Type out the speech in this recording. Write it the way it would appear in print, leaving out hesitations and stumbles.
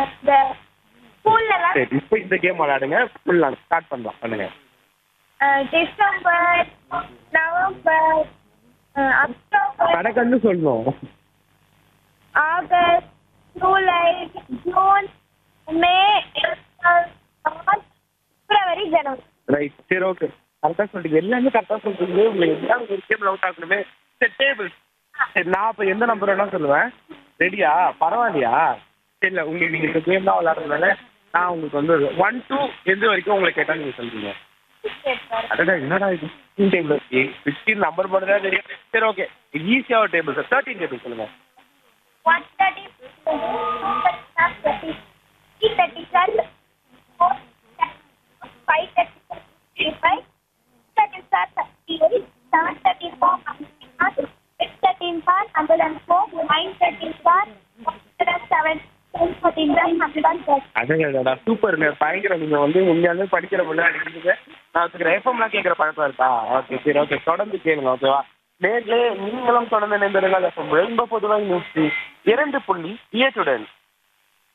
இந்த ஸ்கூல்லலாம் சரி இப்போ இந்த கேம் விளையாடுங்க. ஃபுல்லாக ஸ்டார்ட் பண்ணலாம் பண்ணுங்க. டிசம்பர், நவம்பர், அக்டோபர், கணக்கன்னு சொல்லணும். ஆகஸ்ட், ஜூலை, ஜூன், மே, ஏப்ரல், மார்ச், பிப்ரவரி, ஜனவரி. ரைட் சரி ஓகே கரெக்டாக சொல்லிட்டீங்க. எல்லாமே கரெக்டாக சொல்லிட்டீங்க. உங்களுக்கு எல்லாம் ஒரு கேமில் அவுட் ஆகணுமே. சரி டேபிள். சரி நான் இப்போ எந்த நம்பர் வேணால் சொல்லுவேன். ரெடியா? பரவாயில்லையா? சரி இல்லை உங்களுக்கு நீங்கள் இந்த கேம் தான் விளையாடுறதுனால நான் உங்களுக்கு வந்து 1 to எது வரைக்கும் உங்களை கேட்டால் நீங்கள் சொல்லுவீங்க. அடடா என்னடா இது 15 டேபிள் 16 நம்பர் மட்டும் தான் தெரியும். சரி ஓகே ஈஸியாக ஒரு டேபிள் சார் 13 டேபிள் சொல்லுங்கள். 130, 230, 330, 530, 35, 38, 734, 613, 104, 913, 107, 1014, அடடா சூப்பருங்க பயங்கரம். நீங்கள் வந்து உண்மையாலுமே படிக்கிற முன்னாடி அடிக்கிறீங்க. நான் வச்சுக்கிறேன் எஃப்எம்லாம் கேட்குற பழக்கம் இருக்கா? ஓகே சரி ஓகே தொடர்ந்து கேளுங்க ஓகேவா. நேர்களே நீங்களும் தொடர்ந்து இணைந்திருங்கள். எஃப்எம் ரொம்ப பொதுவாக 102.8